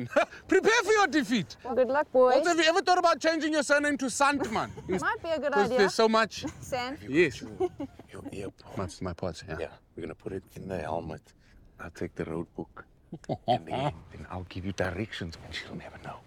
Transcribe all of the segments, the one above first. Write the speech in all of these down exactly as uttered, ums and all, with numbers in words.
man. Prepare for your defeat. Good luck, boys. Also, have you ever thought about changing your surname to Sandman? Might be a good Because idea. there's so much. Sand. Yes. Your earpod. That's my parts, yeah. Yeah, we're gonna put it in the helmet. I'll take the road book. And then, then I'll give you directions and she'll never know.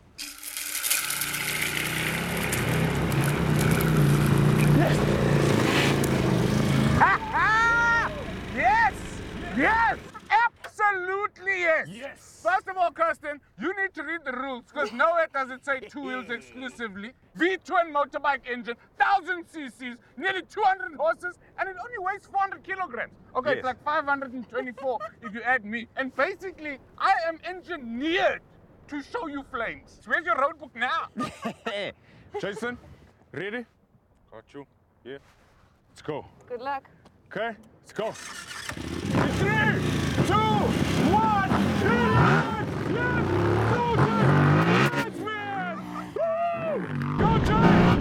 Yes! Yes! Absolutely yes! Yes! First of all, Kirsten, you need to read the rules because nowhere does it say two wheels exclusively. V-twin motorbike engine, one thousand cc's, nearly two hundred horses, and it only weighs four hundred kilograms. Okay, Yes. it's like five hundred twenty-four if you add me. And basically, I am engineered to show you flames. Where's your road book now? Jason, ready? Got you. Yeah. Let's go. Good luck. Okay, let's go. Three, two, one, yes! Yes! Go, Jason! Yes, man! Woo! Go, Jason!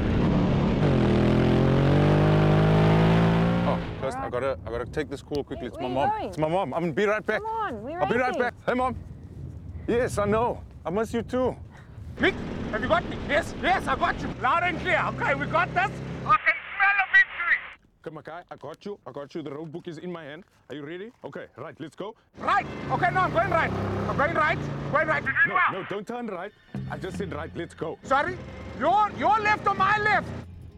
Oh, first I gotta, I gotta take this call quickly. It's Where my are you mom. going? It's my mom. I'm gonna be right back. Come on, we're I'll be right racing. back. Hey, mom. Yes, I know. I miss you too. Mick, have you got me? Yes, yes, I got you. Loud and clear. Okay, we got this. I can smell a victory. Okay, my guy, I got you. I got you. The road book is in my hand. Are you ready? Okay, right, let's go. Right. Okay, no, I'm going right. I'm going right. Going right. No, no, don't turn right. I just said right, let's go. Sorry? Your, your left or my left?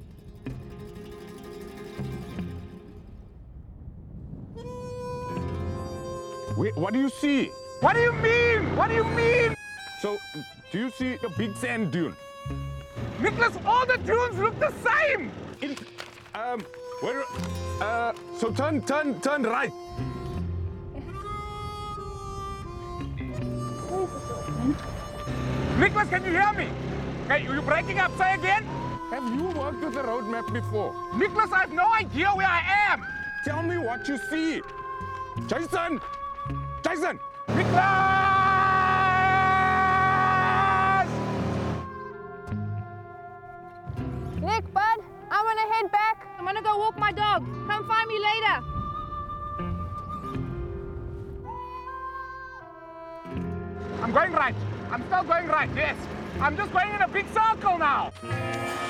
Wait, what do you see? What do you mean? What do you mean? So, do you see a big sand dune? Nicholas, all the dunes look the same. In, um, where, uh, so turn, turn, turn right. Nicholas, can you hear me? Okay, you breaking up? Say again? Have you worked with the road map before? Nicholas, I have no idea where I am. Tell me what you see. Jason! Jason! Nicholas! Nick, bud, I'm gonna head back. I'm gonna go walk my dog. Come find me later. I'm going right. I'm still going right, yes. I'm just going in a big circle now.